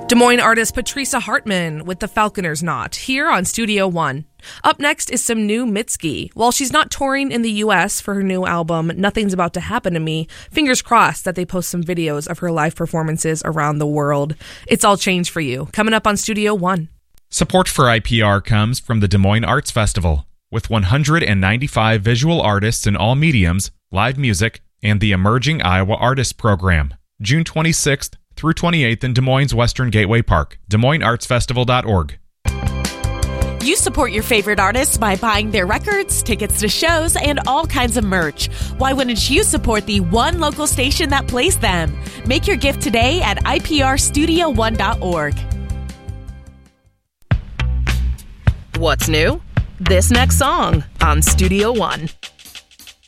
Des Moines artist Patricia Hartman with the Falconer's Knot here on Studio One. Up next is some new Mitski. While she's not touring in the U.S. for her new album, Nothing's About to Happen to Me, fingers crossed that they post some videos of her live performances around the world. It's all changed for you. Coming up on Studio One. Support for IPR comes from the Des Moines Arts Festival, with 195 visual artists in all mediums, live music, and the Emerging Iowa Artists Program. June 26th through 28th in Des Moines Western Gateway Park. DesMoinesArtsFestival.org. You support your favorite artists by buying their records, tickets to shows, and all kinds of merch. Why wouldn't you support the one local station that plays them? Make your gift today at iprstudio1.org. What's new? This next song on Studio One.